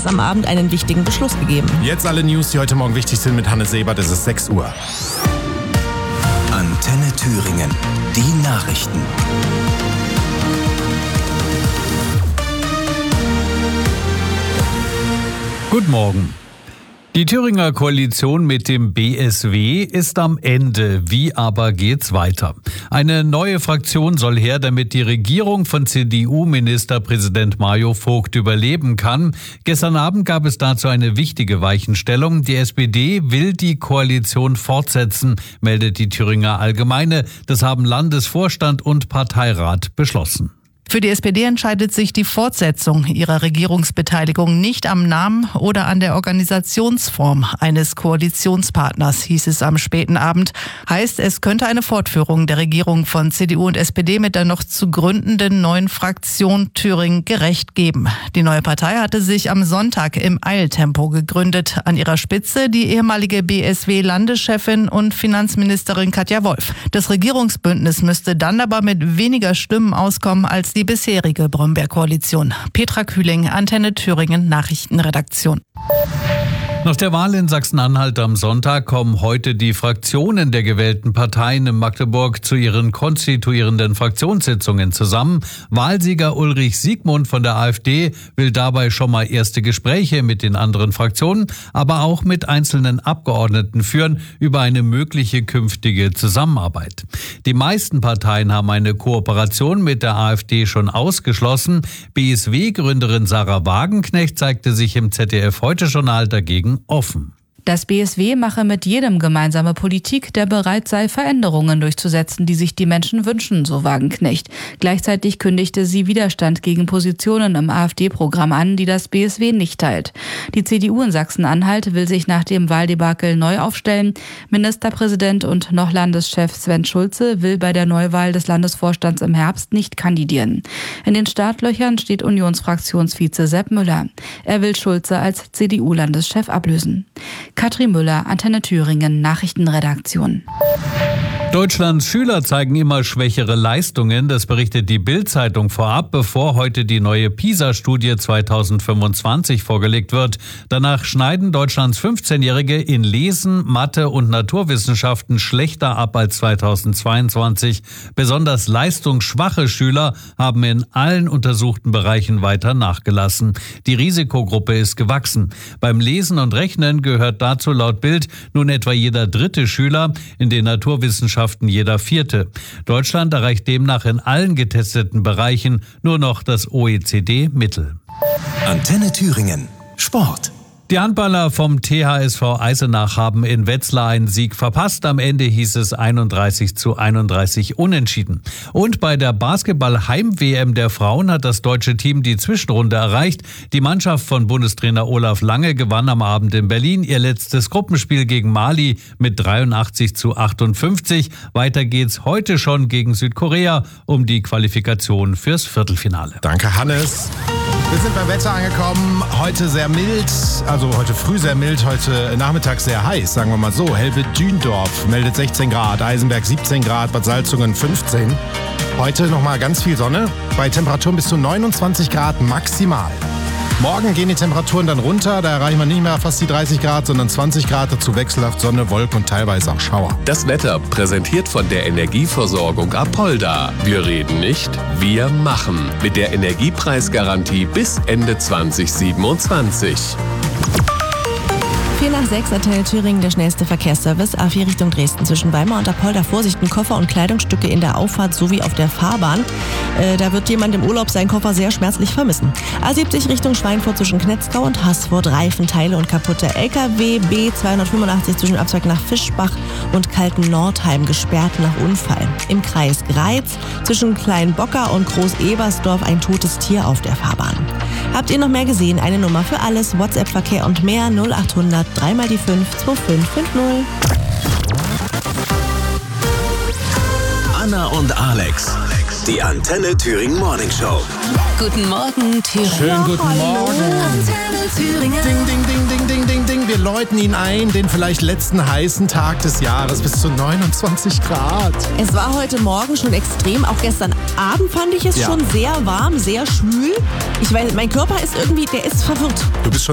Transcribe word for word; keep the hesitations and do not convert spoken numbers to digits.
es am Abend einen wichtigen Beschluss gegeben. Jetzt alle News, die heute Morgen wichtig sind mit Hannes Sebert. Es ist sechs Uhr. Antenne Thüringen. Die Nachrichten. Guten Morgen. Die Thüringer Koalition mit dem B S W ist am Ende. Wie aber geht's weiter? Eine neue Fraktion soll her, damit die Regierung von C D U-Ministerpräsident Mario Vogt überleben kann. Gestern Abend gab es dazu eine wichtige Weichenstellung. Die S P D will die Koalition fortsetzen, meldet die Thüringer Allgemeine. Das haben Landesvorstand und Parteirat beschlossen. Für die S P D entscheidet sich die Fortsetzung ihrer Regierungsbeteiligung nicht am Namen oder an der Organisationsform eines Koalitionspartners, hieß es am späten Abend. Heißt, es könnte eine Fortführung der Regierung von C D U und S P D mit der noch zu gründenden neuen Fraktion Thüringen gerecht geben. Die neue Partei hatte sich am Sonntag im Eiltempo gegründet. An ihrer Spitze die ehemalige B S W-Landeschefin und Finanzministerin Katja Wolf. Das Regierungsbündnis müsste dann aber mit weniger Stimmen auskommen als die bisherige Brombeer-Koalition. Petra Kühling, Antenne Thüringen, Nachrichtenredaktion. Nach der Wahl in Sachsen-Anhalt am Sonntag kommen heute die Fraktionen der gewählten Parteien in Magdeburg zu ihren konstituierenden Fraktionssitzungen zusammen. Wahlsieger Ulrich Siegmund von der AfD will dabei schon mal erste Gespräche mit den anderen Fraktionen, aber auch mit einzelnen Abgeordneten führen über eine mögliche künftige Zusammenarbeit. Die meisten Parteien haben eine Kooperation mit der AfD schon ausgeschlossen. B S W-Gründerin Sarah Wagenknecht zeigte sich im Z D F-Heute-Journal dagegen offen. Das B S W mache mit jedem gemeinsame Politik, der bereit sei, Veränderungen durchzusetzen, die sich die Menschen wünschen, so Wagenknecht. Gleichzeitig kündigte sie Widerstand gegen Positionen im AfD-Programm an, die das B S W nicht teilt. Die C D U in Sachsen-Anhalt will sich nach dem Wahldebakel neu aufstellen. Ministerpräsident und noch Landeschef Sven Schulze will bei der Neuwahl des Landesvorstands im Herbst nicht kandidieren. In den Startlöchern steht Unionsfraktionsvize Sepp Müller. Er will Schulze als C D U-Landeschef ablösen. Katrin Müller, Antenne Thüringen, Nachrichtenredaktion. Deutschlands Schüler zeigen immer schwächere Leistungen. Das berichtet die Bild-Zeitung vorab, bevor heute die neue PISA-Studie zweitausendfünfundzwanzig vorgelegt wird. Danach schneiden Deutschlands fünfzehnjährige in Lesen, Mathe und Naturwissenschaften schlechter ab als zweitausendzweiundzwanzig. Besonders leistungsschwache Schüler haben in allen untersuchten Bereichen weiter nachgelassen. Die Risikogruppe ist gewachsen. Beim Lesen und Rechnen gehört dazu laut Bild nun etwa jeder dritte Schüler, in den Naturwissenschaften jeder vierte. Deutschland erreicht demnach in allen getesteten Bereichen nur noch das O E C D-Mittel. Antenne Thüringen. Sport. Die Handballer vom T H S V Eisenach haben in Wetzlar einen Sieg verpasst. Am Ende hieß es einunddreißig zu einunddreißig unentschieden. Und bei der Basketball-Heim-W M der Frauen hat das deutsche Team die Zwischenrunde erreicht. Die Mannschaft von Bundestrainer Olaf Lange gewann am Abend in Berlin ihr letztes Gruppenspiel gegen Mali mit dreiundachtzig zu achtundfünfzig. Weiter geht's heute schon gegen Südkorea um die Qualifikation fürs Viertelfinale. Danke, Hannes. Wir sind beim Wetter angekommen. Heute sehr mild, also heute früh sehr mild, heute Nachmittag sehr heiß, sagen wir mal so. Helve-Dündorf meldet sechzehn Grad, Eisenberg siebzehn Grad, Bad Salzungen fünfzehn. Heute nochmal ganz viel Sonne, bei Temperaturen bis zu neunundzwanzig Grad maximal. Morgen gehen die Temperaturen dann runter, da erreichen wir nicht mehr fast die dreißig Grad, sondern zwanzig Grad, dazu wechselhaft Sonne, Wolken und teilweise auch Schauer. Das Wetter präsentiert von der Energieversorgung Apolda. Wir reden nicht, wir machen. Mit der Energiepreisgarantie bis Ende zwanzig siebenundzwanzig. vier nach sechs, Antenne Thüringen, der schnellste Verkehrsservice. A vier Richtung Dresden zwischen Weimar und Apolda. Vorsicht, Koffer und Kleidungsstücke in der Auffahrt sowie auf der Fahrbahn. Äh, da wird jemand im Urlaub seinen Koffer sehr schmerzlich vermissen. A siebzig Richtung Schweinfurt zwischen Knetzgau und Haßfurt. Reifenteile und kaputte L K W. B zweihundertfünfundachtzig zwischen Abzweig nach Fischbach und Kalten-Nordheim gesperrt nach Unfall. Im Kreis Greiz zwischen Kleinbocker und Groß-Ebersdorf ein totes Tier auf der Fahrbahn. Habt ihr noch mehr gesehen? Eine Nummer für alles, WhatsApp-Verkehr und mehr null achthundert drei mal die fünf zwei fünf fünf null. Anna und Alex. Die Antenne Thüringen Morning Show. Guten Morgen, Thüringen. Schönen guten Morgen. Antenne Thüringen. Ding, ding, ding, ding, ding, ding, ding. Wir läuten ihn ein, den vielleicht letzten heißen Tag des Jahres, bis zu neunundzwanzig Grad. Es war heute Morgen schon extrem. Auch gestern Abend fand ich es Ja. schon sehr warm, sehr schwül. Ich weiß, mein Körper ist irgendwie, der ist verwirrt. Du bist schon